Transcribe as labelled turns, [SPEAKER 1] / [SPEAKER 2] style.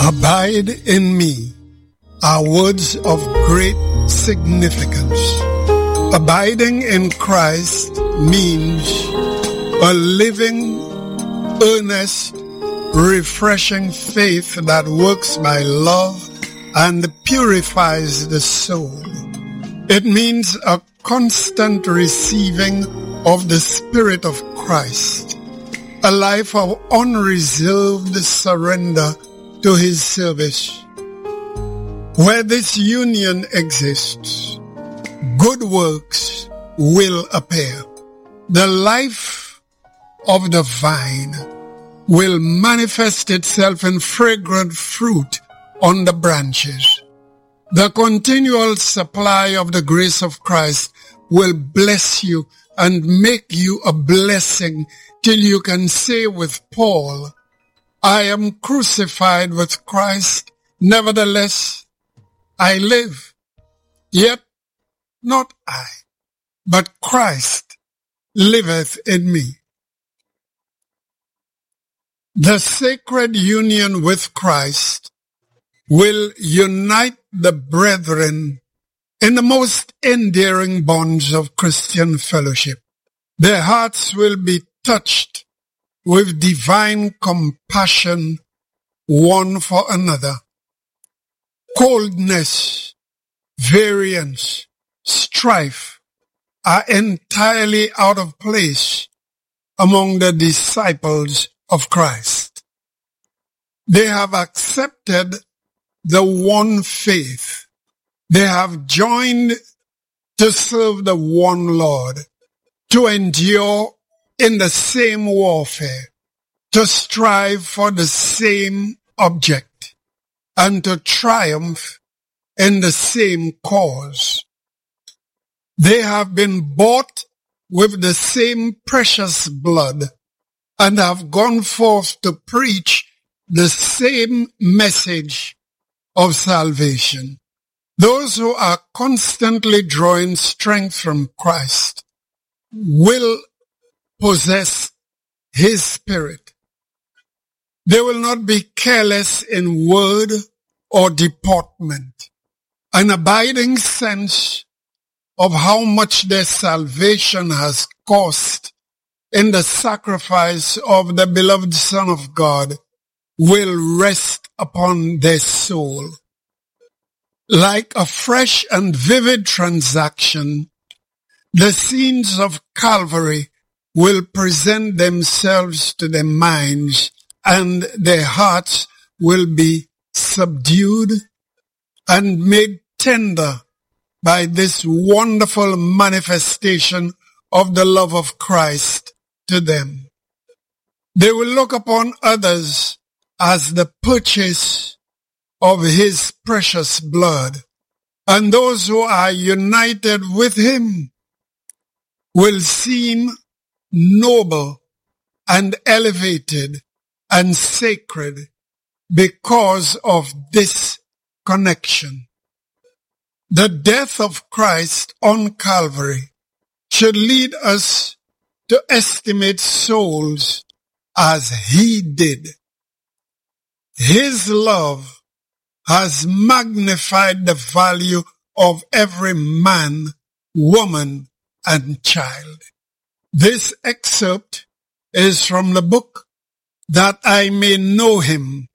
[SPEAKER 1] Abide in me are words of great significance. Abiding in Christ means a living, earnest, refreshing faith that works by love and purifies the soul. It means a constant receiving of the Spirit of Christ, a life of unreserved surrender to His service. Where this union exists, good works will appear. The life of the vine will manifest itself in fragrant fruit on the branches. The continual supply of the grace of Christ will bless you and make you a blessing till you can say with Paul, I am crucified with Christ, nevertheless I live. Yet not I, but Christ liveth in me. The sacred union with Christ will unite the brethren in the most endearing bonds of Christian fellowship. Their hearts will be touched with divine compassion one for another. Coldness, variance, strife are entirely out of place among the disciples of Christ. They have accepted the one faith. They have joined to serve the one Lord, to endure in the same warfare, to strive for the same object, and to triumph in the same cause. They have been bought with the same precious blood and have gone forth to preach the same message of salvation. Those who are constantly drawing strength from Christ will possess His Spirit. They will not be careless in word or deportment. An abiding sense of how much their salvation has cost in the sacrifice of the beloved Son of God will rest upon their soul. Like a fresh and vivid transaction, the scenes of Calvary will present themselves to their minds, and their hearts will be subdued and made tender by this wonderful manifestation of the love of Christ to them. They will look upon others as the purchase of His precious blood, and those who are united with Him will seem noble and elevated and sacred because of this connection. The death of Christ on Calvary should lead us to estimate souls as He did. His love has magnified the value of every man, woman, and child. This excerpt is from the book That I May Know Him